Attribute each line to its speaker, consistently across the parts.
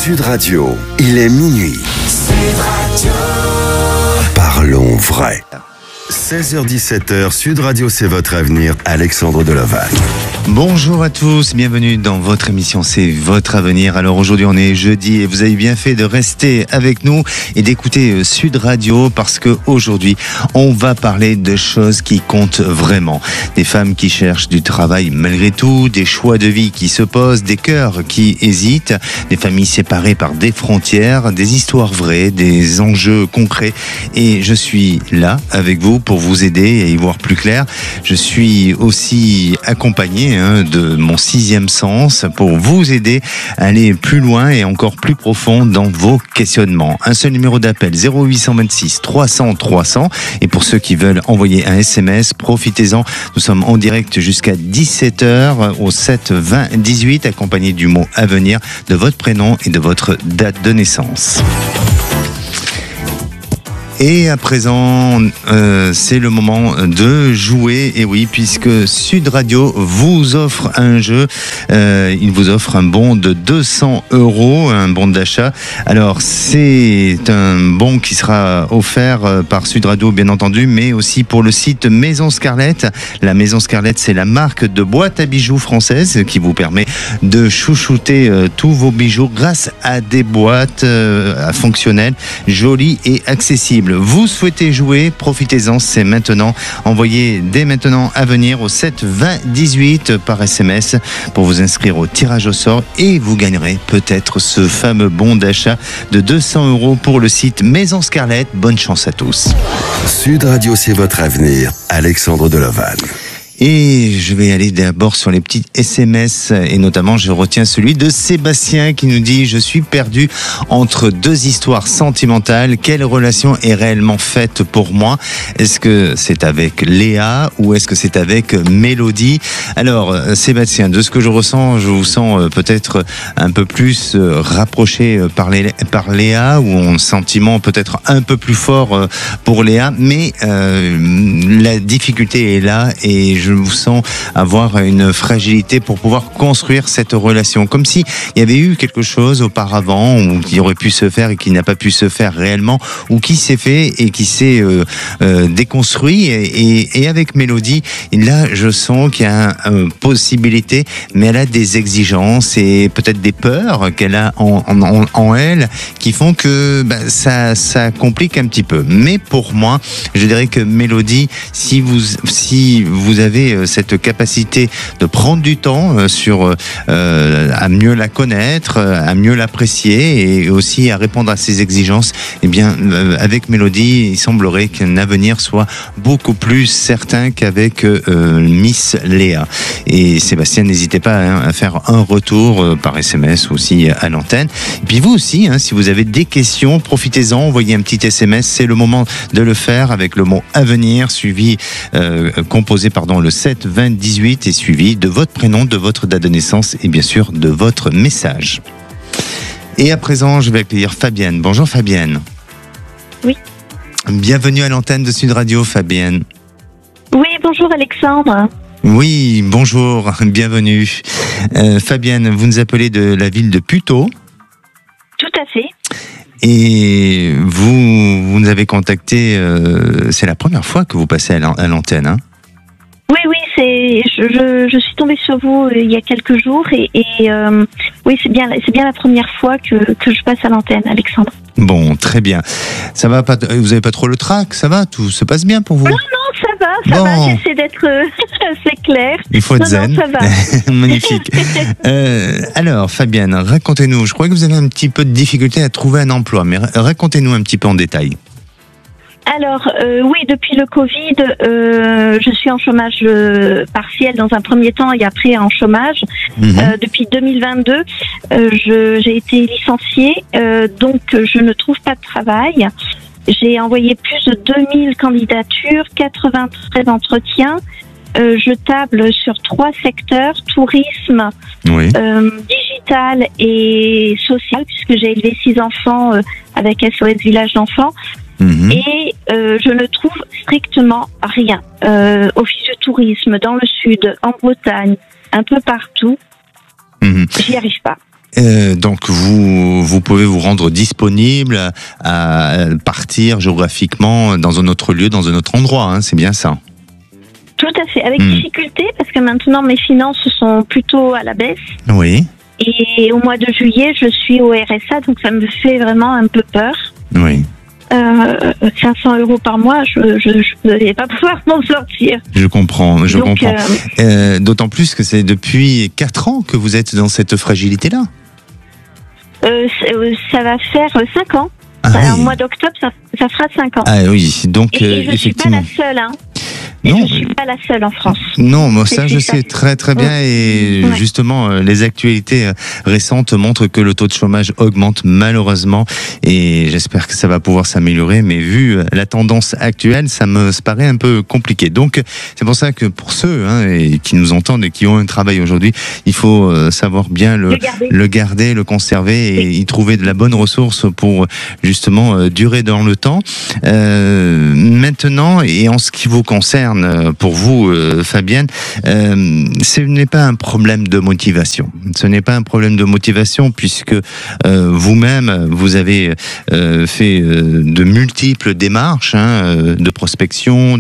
Speaker 1: Sud Radio, il est minuit. Sud Radio. Parlons vrai. 16h-17h, Sud Radio, c'est votre avenir. Alexandre Delovac.
Speaker 2: Bonjour à tous, bienvenue dans votre émission, c'est votre avenir. Alors aujourd'hui on est jeudi et vous avez bien fait de rester avec nous et d'écouter Sud Radio parce que aujourd'hui on va parler de choses qui comptent vraiment. Des femmes qui cherchent du travail malgré tout, des choix de vie qui se posent, des cœurs qui hésitent, des familles séparées par des frontières, des histoires vraies, des enjeux concrets. Et je suis là avec vous pour vous aider et y voir plus clair. Je suis aussi accompagné de mon 6e sens pour vous aider à aller plus loin et encore plus profond dans vos questionnements. Un seul numéro d'appel 0826 300 300 et pour ceux qui veulent envoyer un SMS, profitez-en. Nous sommes en direct jusqu'à 17h au 7 20 18 accompagné du mot avenir, de votre prénom et de votre date de naissance. Et à présent, c'est le moment de jouer. Et oui, puisque Sud Radio vous offre un jeu, il vous offre un bon de 200 €, un bon d'achat. Alors, c'est un bon qui sera offert par Sud Radio, bien entendu, mais aussi pour le site Maison Scarlett. La Maison Scarlett, c'est la marque de boîte à bijoux française qui vous permet de chouchouter tous vos bijoux grâce à des boîtes fonctionnelles, jolies et accessibles. Vous souhaitez jouer, profitez-en, c'est maintenant. Envoyez dès maintenant à venir au 7 20 18 par SMS pour vous inscrire au tirage au sort et vous gagnerez peut-être ce fameux bon d'achat de 200 € pour le site Maison Scarlett. Bonne chance à tous.
Speaker 1: Sud Radio, c'est votre avenir. Alexandre Delovac.
Speaker 2: Et je vais aller d'abord sur les petits SMS et notamment je retiens celui de Sébastien qui nous dit « Je suis perdu entre deux histoires sentimentales. Quelle relation est réellement faite pour moi ? Est-ce que c'est avec Léa ou est-ce que c'est avec Mélodie ?» Alors Sébastien, de ce que je ressens, je vous sens peut-être un peu plus rapproché par Léa ou un sentiment peut-être un peu plus fort pour Léa, mais la difficulté est là et je vous sens avoir une fragilité pour pouvoir construire cette relation. Comme s'il y avait eu quelque chose auparavant ou qui aurait pu se faire et qui n'a pas pu se faire réellement ou qui s'est fait et qui s'est déconstruit. Et avec Mélodie, là, je sens qu'il y a une possibilité, mais elle a des exigences et peut-être des peurs qu'elle a en elle qui font que ça complique un petit peu. Mais pour moi, je dirais que Mélodie, si vous avez cette capacité de prendre du temps à mieux la connaître, à mieux l'apprécier et aussi à répondre à ses exigences, eh bien, avec Mélodie, il semblerait qu'un avenir soit beaucoup plus certain qu'avec Miss Léa. Et Sébastien, n'hésitez pas à faire un retour par SMS aussi à l'antenne. Et puis vous aussi, si vous avez des questions, profitez-en, envoyez un petit SMS, c'est le moment de le faire avec le mot avenir suivi, composé le 7 20 18 et suivi de votre prénom, de votre date de naissance et bien sûr de votre message. Et à présent, je vais accueillir Fabienne. Bonjour Fabienne.
Speaker 3: Oui.
Speaker 2: Bienvenue à l'antenne de Sud Radio, Fabienne.
Speaker 3: Oui, bonjour Alexandre.
Speaker 2: Oui, bonjour, bienvenue. Fabienne, vous nous appelez de la ville de Puteaux.
Speaker 3: Tout à fait.
Speaker 2: Et vous nous avez contacté, c'est la première fois que vous passez à l'antenne, hein ?
Speaker 3: Oui, je suis tombée sur vous il y a quelques jours et oui, c'est bien la première fois que je passe à l'antenne, Alexandre.
Speaker 2: Bon, très bien. Ça va pas, vous avez pas trop le trac, ça va, tout se passe bien pour vous?
Speaker 3: Non, ça va, j'essaie d'être assez clair.
Speaker 2: Il faut être zen.
Speaker 3: Non, ça va.
Speaker 2: Magnifique. Alors, Fabienne, racontez-nous, je crois que vous avez un petit peu de difficulté à trouver un emploi, mais racontez-nous un petit peu en détail.
Speaker 3: Alors, oui, depuis le Covid, je suis en chômage partiel dans un premier temps et après en chômage. Depuis 2022, j'ai été licenciée, donc je ne trouve pas de travail. J'ai envoyé plus de 2000 candidatures, 93 entretiens. Je table sur 3 secteurs, tourisme,
Speaker 2: oui,
Speaker 3: digital et social, puisque j'ai élevé 6 enfants avec SOS Village d'enfants. Et je ne trouve strictement rien. Office de tourisme dans le sud, en Bretagne, un peu partout. J'y arrive pas.
Speaker 2: Donc vous pouvez vous rendre disponible à partir géographiquement dans un autre lieu, dans un autre endroit, hein, c'est bien ça?
Speaker 3: Tout à fait, avec difficulté, parce que maintenant mes finances sont plutôt à la baisse.
Speaker 2: Oui.
Speaker 3: Et au mois de juillet, je suis au RSA, donc ça me fait vraiment un peu peur.
Speaker 2: Oui.
Speaker 3: 500 € par mois, je ne vais pas pouvoir m'en sortir.
Speaker 2: Je comprends. D'autant plus que c'est depuis 4 ans que vous êtes dans cette fragilité-là.
Speaker 3: Ça va faire 5 ans. Au mois d'octobre, ça fera 5 ans.
Speaker 2: Ah oui, donc
Speaker 3: et je
Speaker 2: effectivement.
Speaker 3: Ne suis pas la seule, hein.
Speaker 2: Non,
Speaker 3: je ne suis pas la seule en France.
Speaker 2: Non, moi ça je sais très très bien et justement les actualités récentes montrent que le taux de chômage augmente malheureusement et j'espère que ça va pouvoir s'améliorer, mais vu la tendance actuelle, ça me paraît un peu compliqué. Donc c'est pour ça que pour ceux qui nous entendent et qui ont un travail aujourd'hui, il faut savoir bien le garder, le conserver et y trouver de la bonne ressource pour justement durer dans le temps. Maintenant, et en ce qui vous concerne, pour vous, Fabienne, ce n'est pas un problème de motivation. Ce n'est pas un problème de motivation puisque vous-même, vous avez fait de multiples démarches de prospection,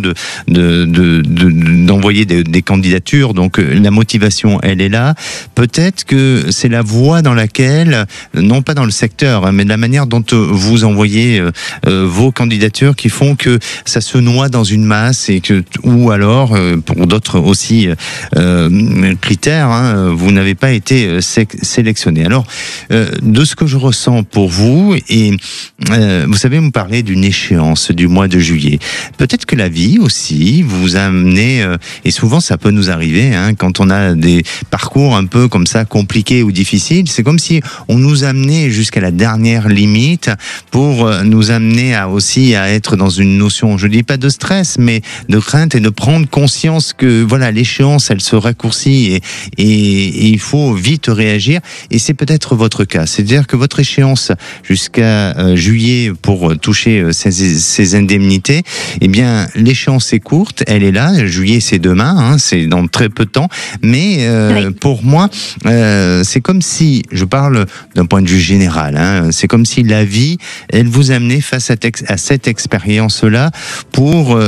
Speaker 2: d'envoyer des candidatures. Donc la motivation, elle est là. Peut-être que c'est la voie dans laquelle, non pas dans le secteur, mais de la manière dont vous envoyez vos candidatures qui font que ça se noie dans une masse et que ou alors, pour d'autres aussi critères, vous n'avez pas été sélectionné. Alors, de ce que je ressens pour vous, et vous savez, me parler d'une échéance du mois de juillet. Peut-être que la vie aussi vous a amené, et souvent ça peut nous arriver, quand on a des parcours un peu comme ça compliqués ou difficiles, c'est comme si on nous amenait jusqu'à la dernière limite pour nous amener à être dans une notion, je dis pas de stress, mais de crainte et de prendre conscience que voilà, l'échéance elle se raccourcit et il faut vite réagir, et c'est peut-être votre cas, c'est-à-dire que votre échéance jusqu'à juillet pour toucher ces indemnités, eh bien l'échéance est courte, elle est là, juillet c'est demain, c'est dans très peu de temps, mais pour moi c'est comme si, je parle d'un point de vue général, c'est comme si la vie elle vous amenait face à cette expérience-là pour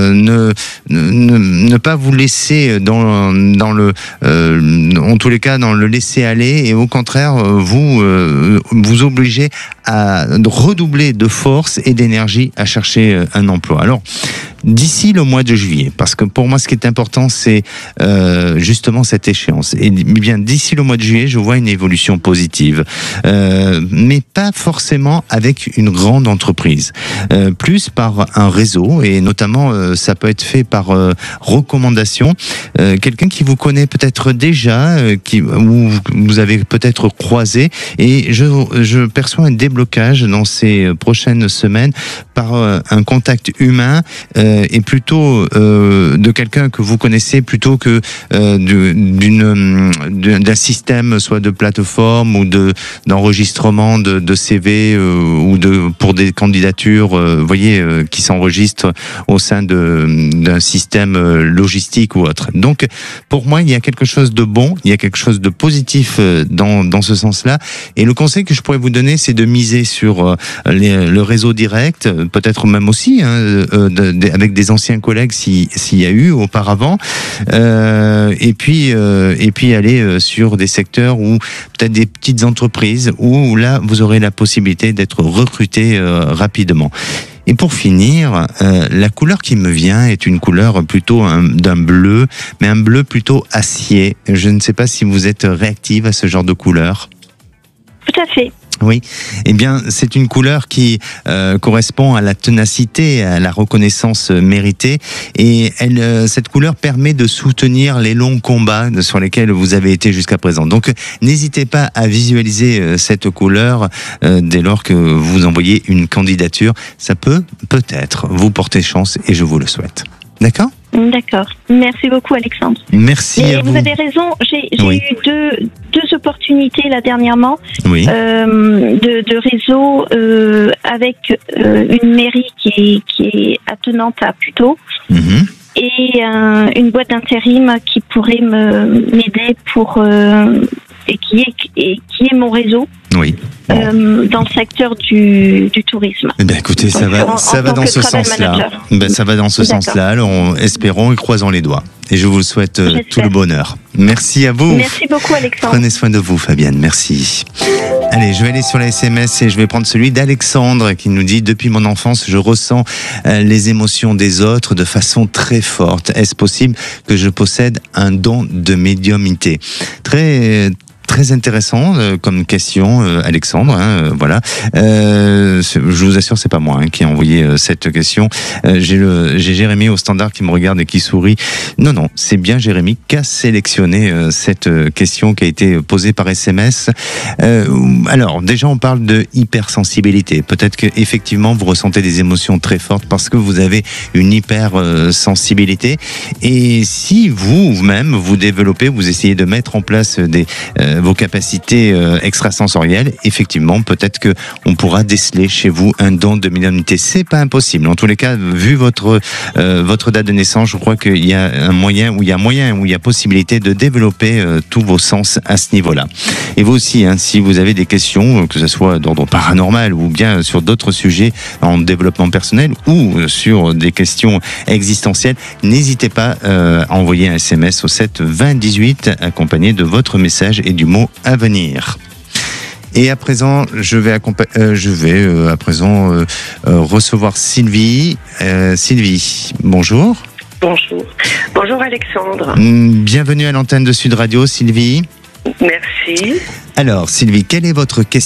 Speaker 2: ne pas vous laisser dans le en tous les cas dans le laisser aller, et au contraire vous obligez à redoubler de force et d'énergie à chercher un emploi. Alors d'ici le mois de juillet, parce que pour moi ce qui est important c'est justement cette échéance, et bien d'ici le mois de juillet je vois une évolution positive, mais pas forcément avec une grande entreprise, plus par un réseau, et notamment ça peut être fait par recommandation, quelqu'un qui vous connaît peut-être déjà, ou vous avez peut-être croisé, et je perçois un déblocage dans ces prochaines semaines par un contact humain, et plutôt de quelqu'un que vous connaissez plutôt que d'un système, soit de plateforme ou d'enregistrement de CV ou pour des candidatures, voyez, qui s'enregistrent au sein d'un système logistique ou autre. Donc, pour moi, il y a quelque chose de bon, il y a quelque chose de positif dans ce sens-là. Et le conseil que je pourrais vous donner, c'est de miser sur le réseau direct, peut-être même aussi avec des anciens collègues s'il y a eu auparavant, et puis aller sur des secteurs ou peut-être des petites entreprises où là vous aurez la possibilité d'être recruté rapidement. Et pour finir, la couleur qui me vient est une couleur plutôt d'un bleu, mais un bleu plutôt acier. Je ne sais pas si vous êtes réactive à ce genre de couleur.
Speaker 3: Tout à fait.
Speaker 2: Oui, eh bien, c'est une couleur qui correspond à la ténacité, à la reconnaissance méritée, et cette couleur permet de soutenir les longs combats sur lesquels vous avez été jusqu'à présent. Donc, n'hésitez pas à visualiser cette couleur dès lors que vous envoyez une candidature. Ça peut-être vous porter chance, et je vous le souhaite. D'accord ?
Speaker 3: D'accord. Merci beaucoup, Alexandre.
Speaker 2: Merci à vous.
Speaker 3: Vous avez raison. J'ai eu deux opportunités là dernièrement, de réseau avec une mairie qui est attenante à Puteaux, et une boîte d'intérim qui pourrait m'aider pour et qui est mon réseau.
Speaker 2: Oui.
Speaker 3: Dans le secteur du tourisme.
Speaker 2: Eh bien, écoutez, ça va dans ce sens-là. Ça va dans ce sens-là. Alors, espérons et croisons les doigts. Et je vous souhaite tout le bonheur. Merci à vous.
Speaker 3: Merci beaucoup, Alexandre.
Speaker 2: Prenez soin de vous, Fabienne. Merci. Allez, je vais aller sur la SMS et je vais prendre celui d'Alexandre qui nous dit « Depuis mon enfance, je ressens les émotions des autres de façon très forte. Est-ce possible que je possède un don de médiumnité ?» Très intéressant comme question, Alexandre. Voilà. Je vous assure, c'est pas moi qui ai envoyé cette question. J'ai Jérémy au standard qui me regarde et qui sourit. Non, c'est bien Jérémy qui a sélectionné cette question qui a été posée par SMS. Alors, déjà, on parle de hypersensibilité. Peut-être que effectivement, vous ressentez des émotions très fortes parce que vous avez une hypersensibilité. Et si vous-même vous développez, vous essayez de mettre en place vos capacités extrasensorielles, effectivement, peut-être que on pourra déceler chez vous un don de médiumnité. C'est pas impossible. En tous les cas, vu votre date de naissance, je crois qu'il y a moyen, où il y a possibilité de développer tous vos sens à ce niveau-là. Et vous aussi, si vous avez des questions, que ce soit d'ordre paranormal ou bien sur d'autres sujets en développement personnel ou sur des questions existentielles, n'hésitez pas à envoyer un SMS au 7 20 18 accompagné de votre message et du mot à venir. Et à présent, je vais recevoir Sylvie. Sylvie, bonjour.
Speaker 4: Bonjour Alexandre.
Speaker 2: Bienvenue à l'antenne de Sud Radio, Sylvie.
Speaker 4: Merci.
Speaker 2: Alors Sylvie, quelle est votre question ?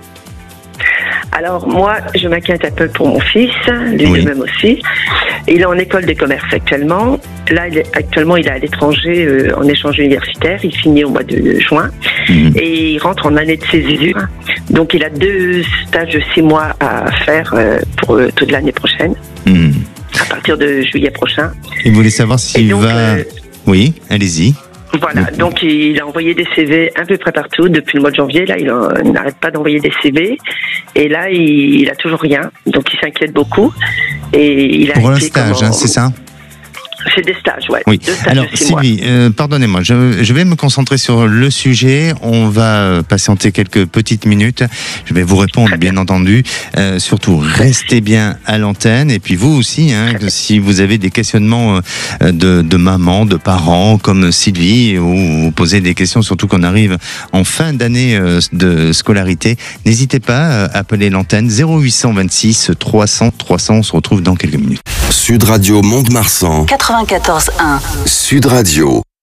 Speaker 4: Alors moi, je m'inquiète un peu pour mon fils, lui-même aussi. Il est en école de commerce actuellement. Là, il est à l'étranger en échange universitaire. Il finit au mois de juin et il rentre en année de césure. Donc il a 2 stages de 6 mois à faire pour toute l'année prochaine, à partir de juillet prochain.
Speaker 2: Et vous voulez savoir s'il va... Oui, allez-y.
Speaker 4: Voilà, donc il a envoyé des CV un peu près partout depuis le mois de janvier. Là, il n'arrête pas d'envoyer des CV. Et là, il a toujours rien. Donc il s'inquiète beaucoup. Et il a
Speaker 2: pour un stage, c'est ça ?
Speaker 4: C'est des stages, ouais.
Speaker 2: Oui.
Speaker 4: 2 stages
Speaker 2: Alors,
Speaker 4: de 6 mois.
Speaker 2: Sylvie, pardonnez-moi, je vais me concentrer sur le sujet. On va patienter quelques petites minutes. Je vais vous répondre, bien entendu. Surtout, restez bien à l'antenne. Et puis vous aussi, si vous avez des questionnements de maman, de parents, comme Sylvie, ou vous posez des questions, surtout qu'on arrive en fin d'année de scolarité, n'hésitez pas à appeler l'antenne 0826 300 300. On se retrouve dans quelques minutes.
Speaker 1: Sud Radio Mont-de-Marsan
Speaker 5: 94.1
Speaker 1: Sud Radio.